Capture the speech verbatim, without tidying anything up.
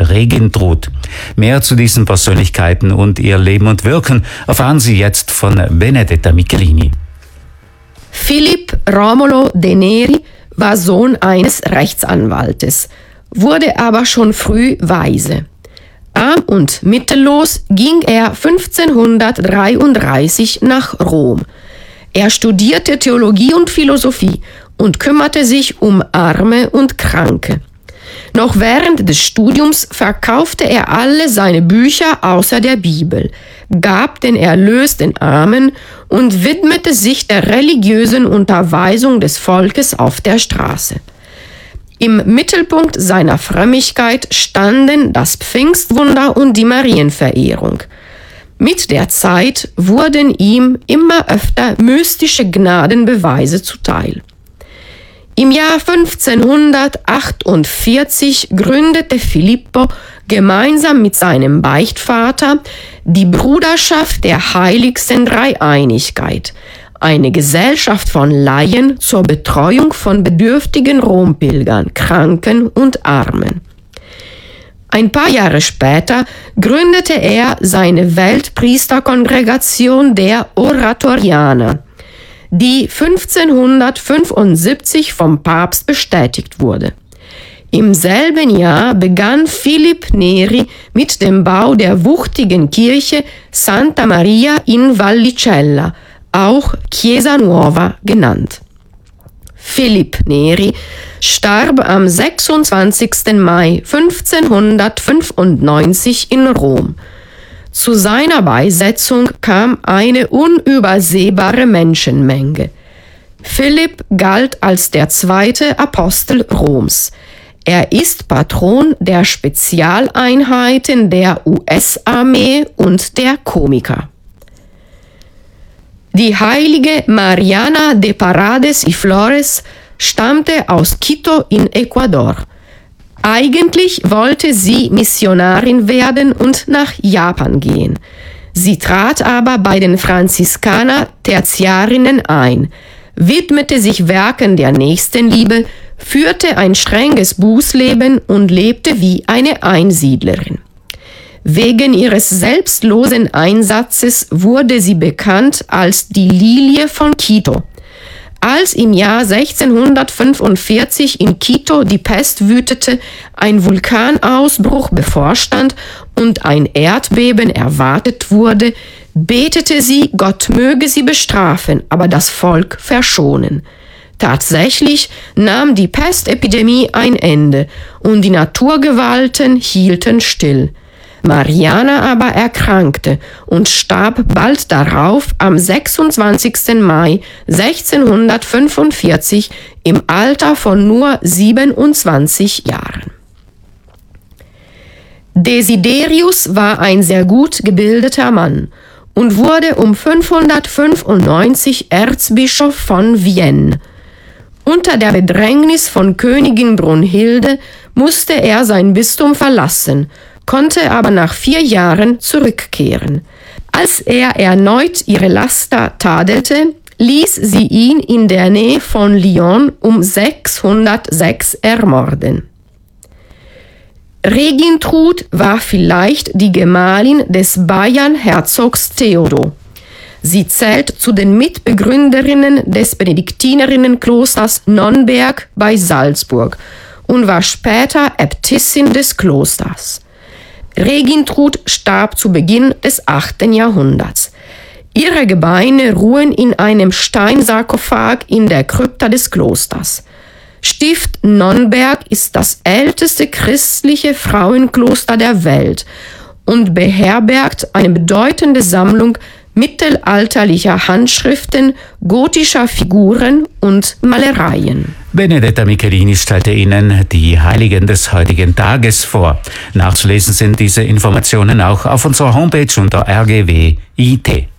Regintrud. Mehr zu diesen Persönlichkeiten und ihr Leben und Wirken erfahren Sie jetzt von Benedetta Michelini. Philipp Romolo de Neri war Sohn eines Rechtsanwaltes, wurde aber schon früh Waise. Arm und mittellos ging er fünfzehnhundertdreiunddreißig nach Rom. Er studierte Theologie und Philosophie und kümmerte sich um Arme und Kranke. Noch während des Studiums verkaufte er alle seine Bücher außer der Bibel, gab den Erlös den Armen und widmete sich der religiösen Unterweisung des Volkes auf der Straße. Im Mittelpunkt seiner Frömmigkeit standen das Pfingstwunder und die Marienverehrung. Mit der Zeit wurden ihm immer öfter mystische Gnadenbeweise zuteil. Im Jahr fünfzehnhundertachtundvierzig gründete Filippo gemeinsam mit seinem Beichtvater die Bruderschaft der Heiligsten Dreieinigkeit, eine Gesellschaft von Laien zur Betreuung von bedürftigen Rompilgern, Kranken und Armen. Ein paar Jahre später gründete er seine Weltpriesterkongregation der Oratorianer, die fünfzehnhundertfünfundsiebzig vom Papst bestätigt wurde. Im selben Jahr begann Philipp Neri mit dem Bau der wuchtigen Kirche Santa Maria in Vallicella, auch Chiesa Nuova genannt. Philipp Neri starb am sechsundzwanzigsten Mai fünfzehnhundertfünfundneunzig in Rom. Zu seiner Beisetzung kam eine unübersehbare Menschenmenge. Philipp galt als der zweite Apostel Roms. Er ist Patron der Spezialeinheiten der U S-Armee und der Komiker. Die heilige Mariana de Parades y Flores stammte aus Quito in Ecuador. Eigentlich wollte sie Missionarin werden und nach Japan gehen. Sie trat aber bei den Franziskaner-Tertiarinnen ein, widmete sich Werken der Nächstenliebe, führte ein strenges Bußleben und lebte wie eine Einsiedlerin. Wegen ihres selbstlosen Einsatzes wurde sie bekannt als die Lilie von Quito. Als im Jahr sechzehnhundertfünfundvierzig in Quito die Pest wütete, ein Vulkanausbruch bevorstand und ein Erdbeben erwartet wurde, betete sie, Gott möge sie bestrafen, aber das Volk verschonen. Tatsächlich nahm die Pestepidemie ein Ende und die Naturgewalten hielten still. Mariana aber erkrankte und starb bald darauf am sechsundzwanzigsten Mai sechzehnhundertfünfundvierzig im Alter von nur siebenundzwanzig Jahren. Desiderius war ein sehr gut gebildeter Mann und wurde um fünfhundertfünfundneunzig Erzbischof von Vienne. Unter der Bedrängnis von Königin Brunhilde musste er sein Bistum verlassen, konnte aber nach vier Jahren zurückkehren. Als er erneut ihre Laster tadelte, ließ sie ihn in der Nähe von Lyon um sechshundertsechs ermorden. Regintrud war vielleicht die Gemahlin des Bayernherzogs Theodo. Sie zählt zu den Mitbegründerinnen des Benediktinerinnenklosters Nonnberg bei Salzburg und war später Äbtissin des Klosters. Regintrud starb zu Beginn des achten Jahrhunderts. Ihre Gebeine ruhen in einem Steinsarkophag in der Krypta des Klosters. Stift Nonnberg ist das älteste christliche Frauenkloster der Welt und beherbergt eine bedeutende Sammlung mittelalterlicher Handschriften, gotischer Figuren und Malereien. Benedetta Michelini stellte Ihnen die Heiligen des heutigen Tages vor. Nachzulesen sind diese Informationen auch auf unserer Homepage unter R G W I T.